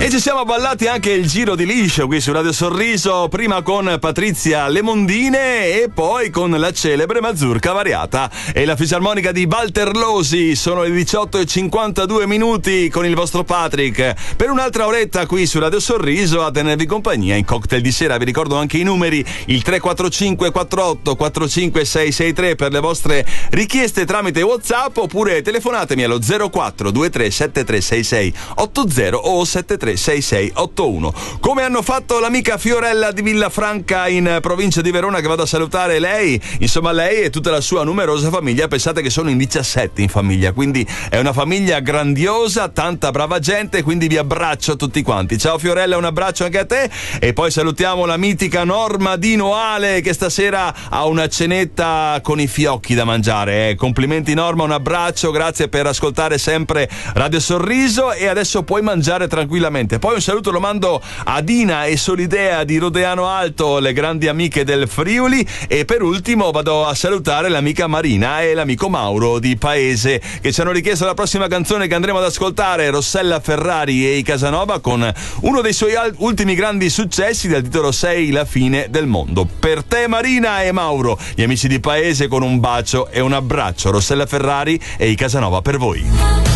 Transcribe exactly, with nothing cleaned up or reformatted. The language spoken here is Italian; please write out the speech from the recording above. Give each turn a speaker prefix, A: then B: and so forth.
A: E ci siamo ballati anche il giro di liscio qui su Radio Sorriso, prima con Patrizia Lemondine e poi con la celebre Mazurka Variata e la fisarmonica di Valterlosi. Sono le diciotto e cinquantadue minuti con il vostro Patrick per un'altra oretta qui su Radio Sorriso a tenervi compagnia in cocktail di sera. Vi ricordo anche i numeri, il tre quattro cinque quattro otto quattro cinque sei sei tre per le vostre richieste tramite WhatsApp, oppure telefonatemi allo zero quattro due tre sette tre sei sei otto zero o sette tre sei sei otto uno, come hanno fatto l'amica Fiorella di Villafranca in provincia di Verona, che vado a salutare. Lei, insomma, lei e tutta la sua numerosa famiglia. Pensate che sono in diciassette in famiglia, quindi è una famiglia grandiosa, tanta brava gente, quindi vi abbraccio tutti quanti. Ciao Fiorella, un abbraccio anche a te. E poi salutiamo la mitica Norma di Noale, che stasera ha una cenetta con i fiocchi da mangiare. Eh. Complimenti Norma, un abbraccio, grazie per ascoltare sempre Radio Sorriso e adesso puoi mangiare tranquillamente. Poi un saluto lo mando a Dina e Solidea di Rodeano Alto, le grandi amiche del Friuli, e per ultimo vado a salutare l'amica Marina e l'amico Mauro di Paese, che ci hanno richiesto la prossima canzone che andremo ad ascoltare, Rossella Ferrari e i Casanova, con uno dei suoi al- ultimi grandi successi dal titolo Sei la fine del mondo. Per te Marina e Mauro, gli amici di Paese, con un bacio e un abbraccio, Rossella Ferrari e i Casanova per voi.